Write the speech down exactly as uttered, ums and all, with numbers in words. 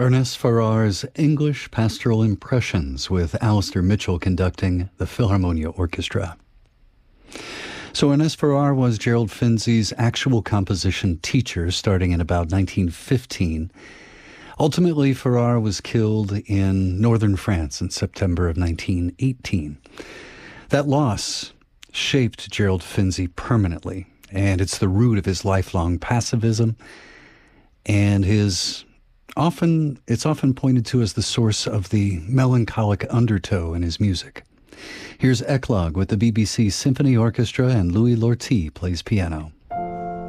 Ernest Farrar's English Pastoral Impressions with Alistair Mitchell conducting the Philharmonia Orchestra. So Ernest Farrar was Gerald Finzi's actual composition teacher starting in about nineteen fifteen. Ultimately, Farrar was killed in northern France in September of nineteen eighteen. That loss shaped Gerald Finzi permanently, and it's the root of his lifelong pacifism and his often it's often pointed to as the source of the melancholic undertow in his music. Here's Eclogue with the B B C Symphony Orchestra, and Louis Lortie plays piano.